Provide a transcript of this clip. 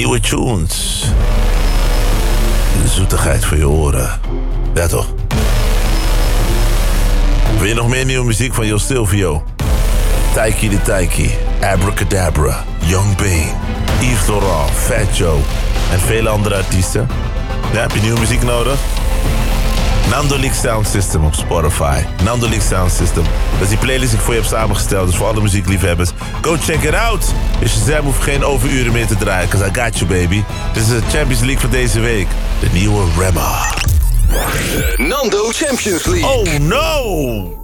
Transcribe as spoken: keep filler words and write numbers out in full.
Nieuwe tunes. Zoetigheid voor je oren. Ja toch? Wil je nog meer nieuwe muziek van Jo Silvio? Taiki de Taiki, Abracadabra, Young Bane, Yves Laurent, Fat Joe en vele andere artiesten. Ja, heb je nieuwe muziek nodig? Nando League Sound System op Spotify. Nando League Sound System. Dat is die playlist die ik voor je heb samengesteld. Dus voor alle muziekliefhebbers. Go check it out. Dus je Shazam hoeft geen overuren meer te draaien. Cause I got you, baby. Dit is de Champions League van deze week. De nieuwe Rema. Nando Champions League. Oh no!